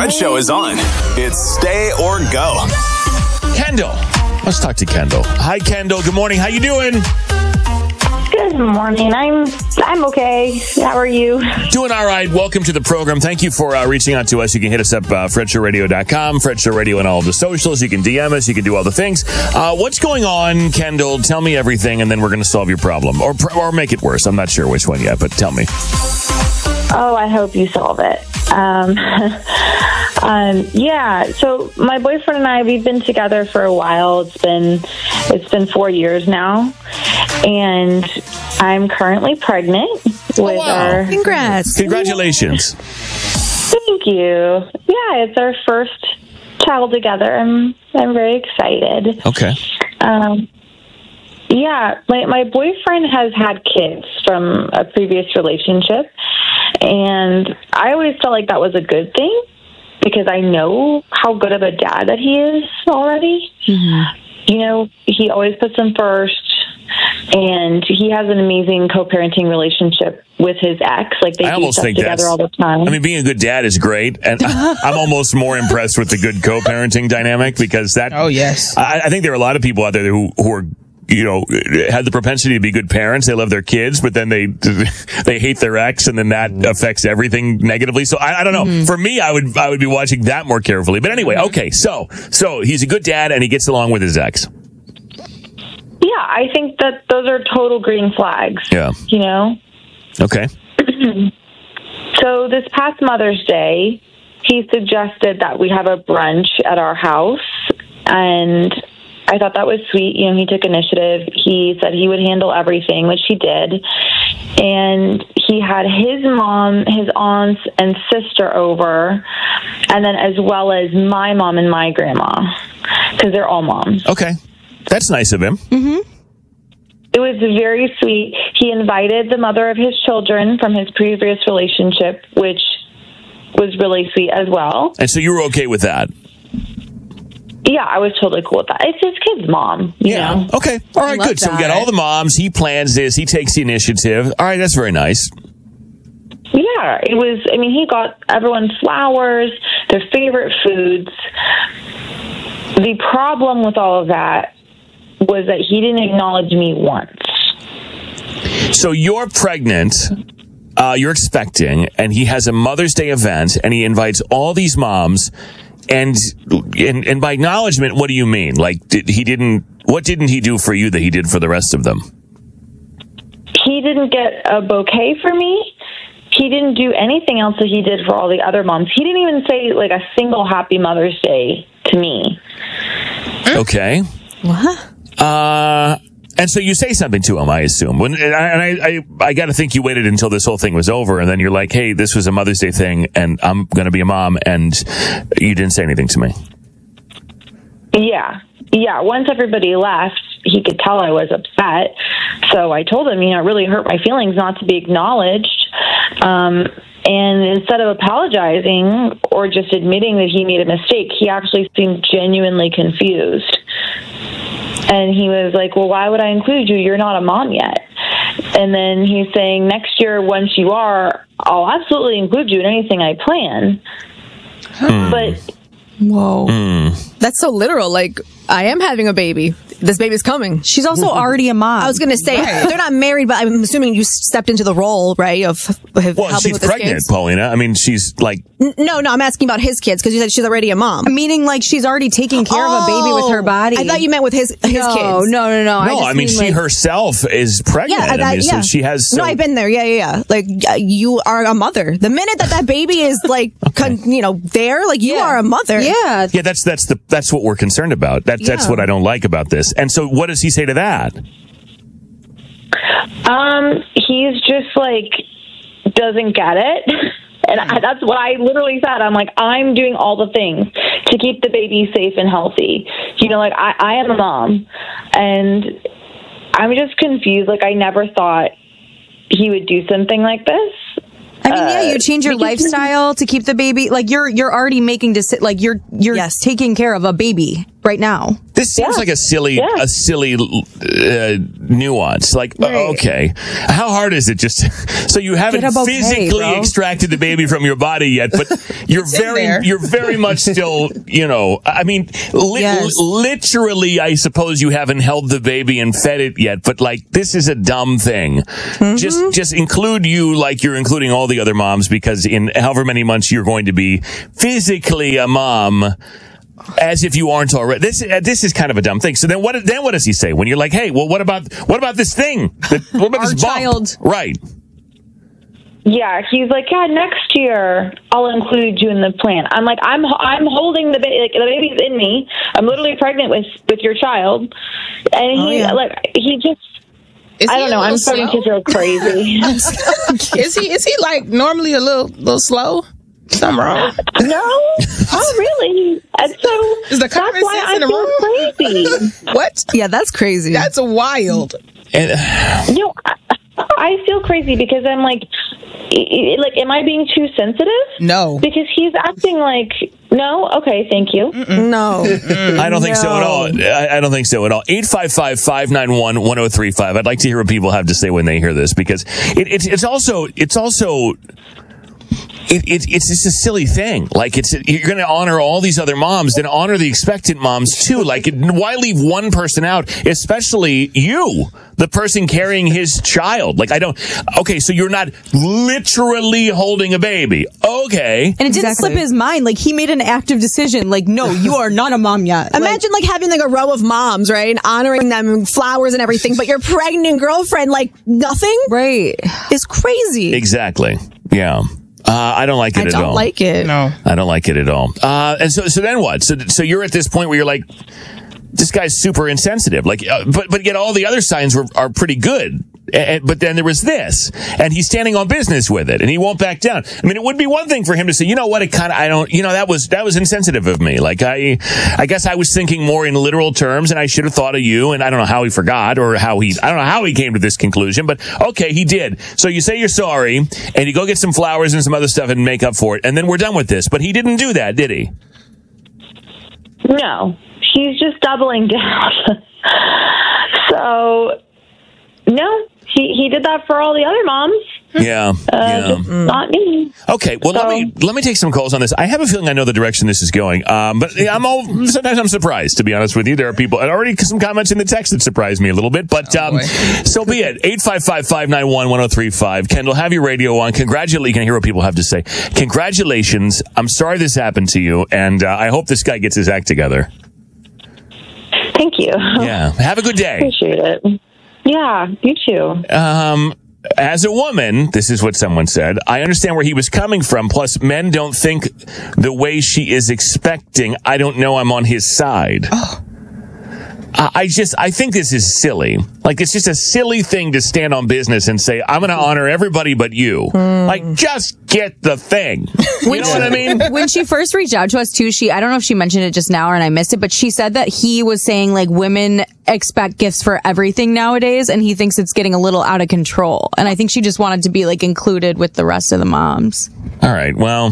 Fred Show is on. It's Stay or Go. Kendall. Let's talk to Kendall. Hi, Kendall. Good morning. How you doing? Good morning. I'm okay. How are you? Doing all right. Welcome to the program. Thank you for reaching out to us. You can hit us up, FredShowRadio.com, Fred Show Radio on all the socials. You can DM us. You can do all the things. What's going on, Kendall? Tell me everything, and then we're going to solve your problem. Or make it worse. I'm not sure which one yet, but tell me. Oh, I hope you solve it. Yeah, so my boyfriend and I, we've been together for a while. It's been 4 years now. And I'm currently pregnant with our... Congrats. Congratulations. Thank you. Yeah, it's our first child together. I'm very excited. Okay. Yeah, my boyfriend has had kids from a previous relationship, and I always felt like that was a good thing because I know how good of a dad that he is already. Mm-hmm. You know, he always puts them first, and he has an amazing co-parenting relationship with his ex. Like, they do stuff together all the time. I mean, being a good dad is great, and I'm almost more impressed with the good co-parenting dynamic because that... Oh, yes. I think there are a lot of people out there who are... had the propensity to be good parents. They love their kids, but then they hate their ex, and then that affects everything negatively. So I don't know. Mm-hmm. For me, I would be watching that more carefully. But anyway, okay. So he's a good dad, and he gets along with his ex. Yeah, I think that those are total green flags. Yeah. You know? Okay. So this past Mother's Day, he suggested that we have a brunch at our house, and I thought that was sweet. You know, he took initiative. He said he would handle everything, which he did. And he had his mom, his aunts, and sister over, and then as well as my mom and my grandma, because they're all moms. Okay. That's nice of him. Mm-hmm. It was very sweet. He invited the mother of his children from his previous relationship, which was really sweet as well. And so you were okay with that? Yeah, I was totally cool with that. It's his kid's mom. You know? Okay. All right, good. So we got all the moms. He plans this. He takes the initiative. All right, that's very nice. Yeah, it was, I mean, he got everyone flowers, their favorite foods. The problem with all of that was that he didn't acknowledge me once. So you're pregnant, you're expecting, and he has a Mother's Day event, and he invites all these moms. And by acknowledgement, what do you mean? Like, what didn't he do for you that he did for the rest of them? He didn't get a bouquet for me. He didn't do anything else that he did for all the other moms. He didn't even say, like, a single Happy Mother's Day to me. Okay. What? And so you say something to him, I assume. I got to think you waited until this whole thing was over, and then you're like, hey, this was a Mother's Day thing, and I'm going to be a mom, and you didn't say anything to me. Yeah. Yeah, once everybody left, he could tell I was upset. So I told him, it really hurt my feelings not to be acknowledged. And instead of apologizing or just admitting that he made a mistake, he actually seemed genuinely confused. And he was like, well, why would I include you? You're not a mom yet. And then he's saying, next year, once you are, I'll absolutely include you in anything I plan. But... Whoa. That's so literal. Like, I am having a baby. This baby's coming. She's also already a mom. I was going to say, they're not married, but I'm assuming you stepped into the role, right, of helping with his she's pregnant, kids. Paulina. I mean, she's like... No, I'm asking about his kids, because you said she's already a mom. Meaning, like, she's already taking care of a baby with her body. I thought you meant with his kids. No. No, I mean, she herself is pregnant. Yeah, so she has... No, I've been there. Yeah. Like, you are a mother. The minute that baby is, like, there, like, you are a mother. Yeah. Yeah, that's what we're concerned about. That's what I don't like about this. And so what does he say to that? He's just like, doesn't get it. And that's what I literally said. I'm like, I'm doing all the things to keep the baby safe and healthy. Like, I am a mom. And I'm just confused. Like, I never thought he would do something like this. I mean, you change your lifestyle to keep the baby. Like, you're already making you're taking care of a baby, right now. This seems like a silly nuance. Like, okay, how hard is it? Just so you haven't physically extracted the baby from your body yet, but you're very much still, I mean, literally, I suppose you haven't held the baby and fed it yet, but like, this is a dumb thing. Mm-hmm. Just include you like you're including all the other moms, because in however many months you're going to be physically a mom, as if you aren't already. This is kind of a dumb thing. So then what does he say when you're like, hey, well, what about this thing? What about Our this bump? child? Right. Yeah, he's like, yeah, next year I'll include you in the plan. I'm like, I'm holding the baby, like the baby's in me. I'm literally pregnant with your child, and he just. I don't know. I'm starting to feel crazy. Is he like normally a little slow? Something wrong? No. Oh, really? And so is the common sense in the room crazy? What? Yeah, that's crazy. That's wild. And, I feel crazy because I'm like, am I being too sensitive? No. Because he's acting like, no? Okay, thank you. No. I don't think so at all. I don't think so at all. 855-591-1035. I'd like to hear what people have to say when they hear this, because it's also it's just a silly thing. Like, you're going to honor all these other moms, then honor the expectant moms too. Like, why leave one person out? Especially you, the person carrying his child. Like, okay, so you're not literally holding a baby. Okay. And it didn't slip his mind. Like, he made an active decision. Like, no, you are not a mom yet. Imagine like having like a row of moms, right? And honoring them, flowers and everything, but your pregnant girlfriend, like nothing? Right. Is crazy. Exactly. Yeah. I don't like it at all. I don't like it. No. I don't like it at all. And so then what? So you're at this point where you're like, this guy's super insensitive. Like, but yet all the other signs are pretty good. But then there was this, and he's standing on business with it, and he won't back down. I mean, it would be one thing for him to say, you know what, that was insensitive of me. Like, I guess I was thinking more in literal terms, and I should have thought of you, and I don't know how he forgot, or I don't know how he came to this conclusion, but okay, he did. So you say you're sorry, and you go get some flowers and some other stuff and make up for it, and then we're done with this. But he didn't do that, did he? No. He's just doubling down. So, no. He did that for all the other moms. Yeah. Just not me. Okay, well, let me take some calls on this. I have a feeling I know the direction this is going, but sometimes I'm surprised, to be honest with you. There are people, and already some comments in the text that surprised me a little bit, but so be it. 855-591-1035. Kendall, have your radio on. Congratulations. You can hear what people have to say. Congratulations. I'm sorry this happened to you, and I hope this guy gets his act together. Thank you. Yeah. Have a good day. Appreciate it. Yeah, you too. As a woman, this is what someone said, I understand where he was coming from. Plus, men don't think the way she is expecting. I don't know I'm on his side. Oh. I think this is silly. Like, it's just a silly thing to stand on business and say, I'm going to honor everybody but you. Like, just get the thing. You know what I mean? When she first reached out to us, too, I don't know if she mentioned it just now and I missed it, but she said that he was saying, like, women expect gifts for everything nowadays, and he thinks it's getting a little out of control. And I think she just wanted to be, like, included with the rest of the moms. All right. Well,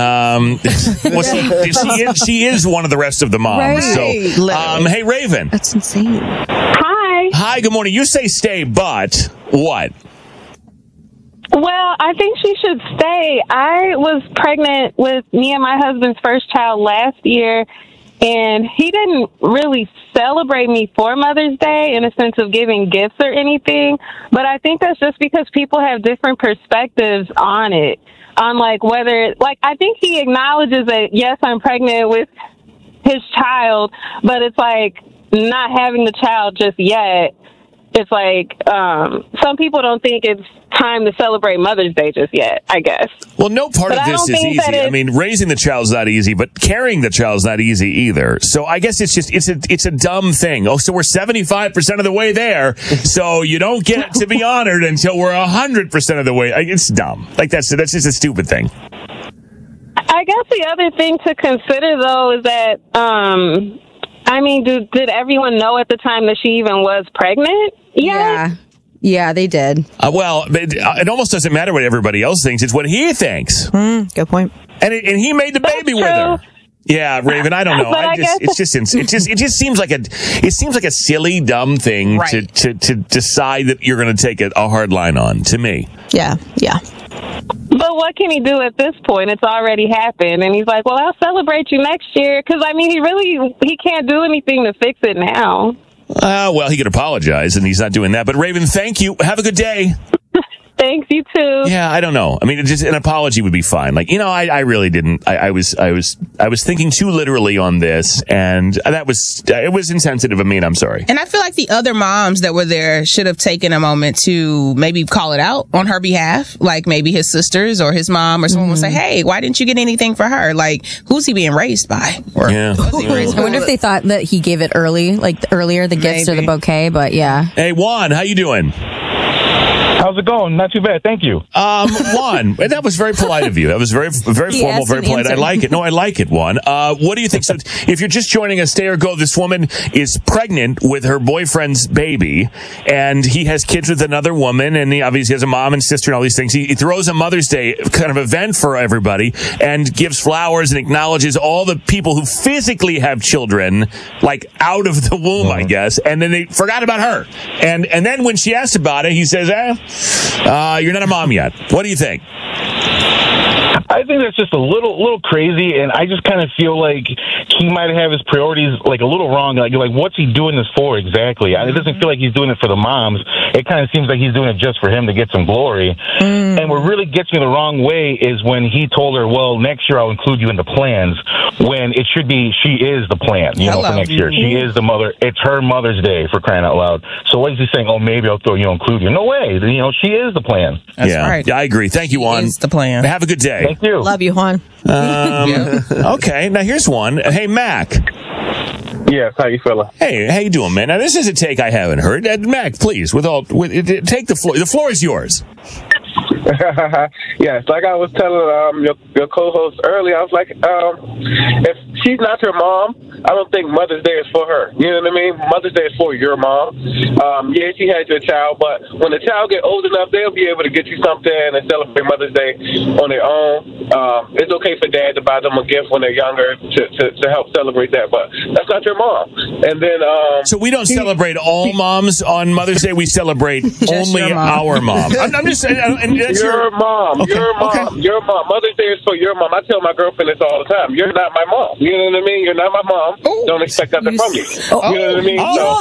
she is one of the rest of the moms. Right. So, hey, Raven. That's insane. Hi, good morning. You say stay, but what? Well, I think she should stay. I was pregnant with me and my husband's first child last year, and he didn't really celebrate me for Mother's Day in a sense of giving gifts or anything, but I think that's just because people have different perspectives on it. On, like, whether, like, I think he acknowledges that, yes, I'm pregnant with his child, but it's like not having the child just yet. It's like some people don't think it's time to celebrate Mother's Day just yet, I guess. Well, no part of this is easy. I mean, raising the child's not easy, but carrying the child's not easy either. So I guess it's a dumb thing. Oh, so we're 75% of the way there. So you don't get to be honored until we're 100% of the way. It's dumb. Like, that's just a stupid thing. I guess the other thing to consider, though, is that, I mean, did everyone know at the time that she even was pregnant? Yeah, they did. Well, it almost doesn't matter what everybody else thinks. It's what he thinks. Good point. And he made the baby with her. Yeah, Raven, I don't know. But It just seems like a silly, dumb thing Right. to decide that you're going to take a hard line on. To me, Yeah. But what can he do at this point? It's already happened. And he's like, well, I'll celebrate you next year. Because, I mean, he can't do anything to fix it now. well, he could apologize, and he's not doing that. But Raven, thank you. Have a good day. Thanks, you too. Yeah, I don't know. I mean, just an apology would be fine. Like, I really didn't. I was thinking too literally on this, and it was insensitive of me, and I'm sorry. And I feel like the other moms that were there should have taken a moment to maybe call it out on her behalf. Like maybe his sisters or his mom or someone would say, hey, why didn't you get anything for her? Like, who's he being raised by? Or Yeah. was he raised I by? wonder if they thought that he gave it early, like earlier, the gifts or the Maybe. bouquet, but yeah. Hey, Juan, how you doing? How's it going? Not too bad, thank you. Juan, that was very polite of you. That was very He formal, asked very and polite. I answered. like it. No, I like it, Juan. What do you think? So, if you're just joining us, stay or go. This woman is pregnant with her boyfriend's baby, and he has kids with another woman, and he obviously has a mom and sister and all these things. He throws a Mother's Day kind of event for everybody and gives flowers and acknowledges all the people who physically have children, like out of the womb, I guess, and then they forgot about her. And then when she asked about it, he says, you're not a mom yet. What do you think? I think that's just a little crazy, and I just kind of feel like he might have his priorities like a little wrong. Like what's he doing this for exactly? It doesn't feel like he's doing it for the moms. It kind of seems like he's doing it just for him to get some glory. And what really gets me the wrong way is when he told her, well, next year I'll include you in the plans, when it should be she is the plan, for next year. She is the mother. It's her Mother's Day, for crying out loud. So what is he saying? Oh, maybe I'll include you. No way. She is the plan. That's right. Yeah, I agree. Thank you, Juan. Is the plan. Have a good day. Thank you. Love you, Juan. Okay, now here's one. Hey, Mac. Yes, how you feeling? Hey, how you doing, man? Now, this is a take I haven't heard. Mac, please, take the floor. The floor is yours. Yes, like I was telling your co-host earlier, I was like, if she's not your mom, I don't think Mother's Day is for her. You know what I mean? Mother's Day is for your mom. Yeah, she had your child, but when the child get old enough, they'll be able to get you something and celebrate Mother's Day on their own. It's okay for dad to buy them a gift when they're younger to help celebrate that, but that's not your mom. And then so we don't celebrate all moms on Mother's Day. We celebrate only our mom. I'm just saying. And that's your mom. Okay. Your mom. Okay. Your mom. Mother's Day is for your mom. I tell my girlfriend this all the time. You're not my mom. You know what I mean? You're not my mom. Don't expect nothing from you. You know what I mean?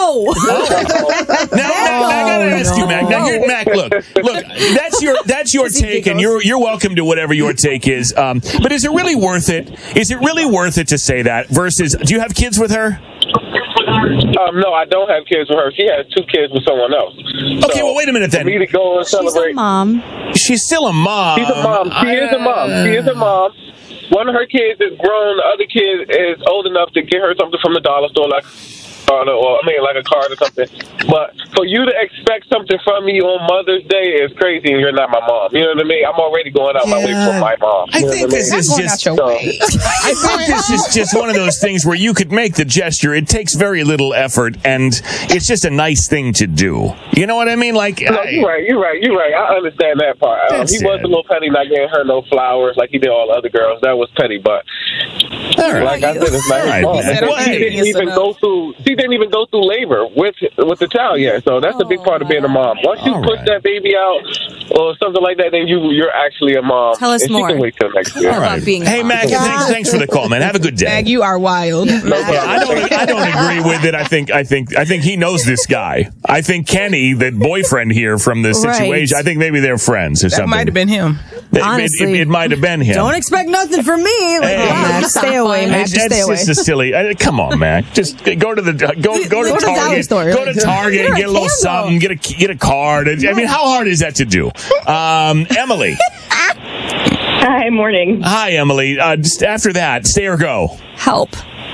Now, I gotta ask you, Mac. Now, Mac, look. That's your take, and you're welcome to whatever your take is. But is it really worth it? Is it really worth it to say that? Versus, do you have kids with her? No, I don't have kids with her. She has 2 kids with someone else. Okay, So, well, wait a minute then. For me to go and celebrate. She's a mom. She's still a mom. She's a mom. She is a mom. She is a mom. One of her kids is grown. The other kid is old enough to get her something from the dollar store, like a card or something. But for you to expect something from me on Mother's Day is crazy, and you're not my mom. You know what I mean? I'm already going out my way for my mom. I think this is just. I think this is just one of those things where you could make the gesture. It takes very little effort, and it's just a nice thing to do. You know what I mean? Like, no, you're right. I understand that part. He was a little petty, not getting her no flowers like he did all the other girls. That was petty, but like I said, it's not his mom. She didn't even go through labor with the child yet, so that's a big part of being a mom. Once you push that baby out or something like that, then you're actually a mom. Tell us and more. She can wait till next year. All right. Hey, Mac, thanks for the call, man. Have a good day. Mag, you are wild. I don't agree with it. I think he knows this guy. I think Kenny, the boyfriend here from the situation, I think maybe they're friends or something. That might have been him. Honestly, it might have been him. Don't expect nothing from me. Like, Mac, stay away, Mac. Just stay away. That's just a silly. Come on, Mac. Just go to Target. Go to Target and get a little something. Get a card. I mean, how hard is that to do? Emily. Hi, morning. Hi, Emily. Just after that, stay or go? Help.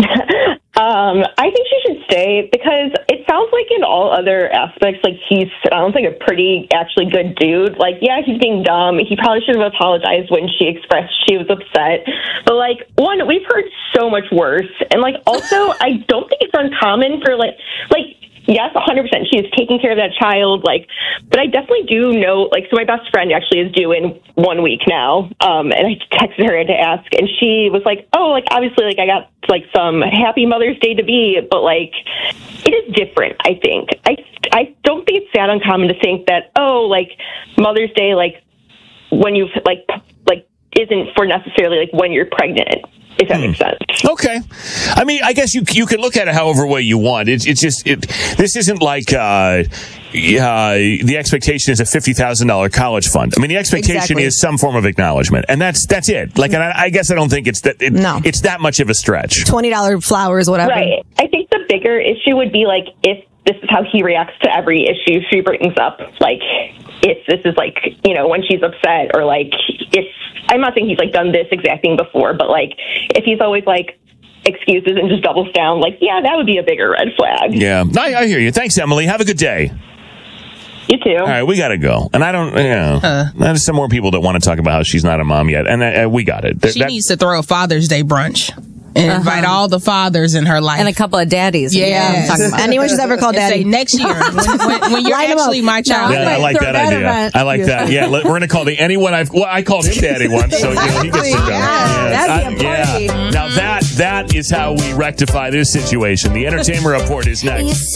I think she should stay because it sounds like in all other aspects, like he sounds like a pretty actually good dude. Like, yeah, he's being dumb. He probably should have apologized when she expressed she was upset. But like, one, we've heard so much worse. And like, also, I don't think it's uncommon for like yes, 100%. She is taking care of that child. Like, but I definitely do know, like, so my best friend actually is due in 1 week now. And I texted her to ask, and she was like, oh, like, obviously, like, I got, like, some happy Mother's Day to be, but, like, it is different, I think. I don't think it's that uncommon to think that, oh, like, Mother's Day, like, when you've, like, isn't for necessarily, like, when you're pregnant. If that makes sense. Okay. I mean, I guess you can look at it however way you want. It's just this isn't like the expectation is a $50,000 college fund. I mean, the expectation is some form of acknowledgement, and that's it. Like, and I guess I don't think it's that it's that much of a stretch. $20 flowers, whatever. Right. I think the bigger issue would be like if this is how he reacts to every issue she brings up. Like, if this is like, you know, when she's upset, or like if I'm not saying he's like done this exact thing before, but like if he's always like excuses and just doubles down, like, yeah, that would be a bigger red flag. Yeah, I hear you. Thanks, Emily. Have a good day. You too. All right, we got to go. And I don't, there's some more people that want to talk about how she's not a mom yet. And we got it. She needs to throw a Father's Day brunch. And invite all the fathers in her life. And a couple of daddies. Yeah. Anyone she's ever called daddy. Say next year, when you're actually my child. Yeah, I like that idea. I like that. Yeah, we're going to call anyone I called him daddy once, so he gets to go. That'd be a party. Now that is how we rectify this situation. The Entertainment Report is next.